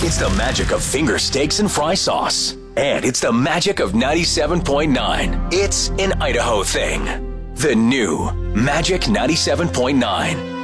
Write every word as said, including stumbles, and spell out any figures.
It's the magic of finger steaks and fry sauce. And it's the magic of ninety-seven point nine. It's an Idaho thing. The new Magic ninety-seven point nine.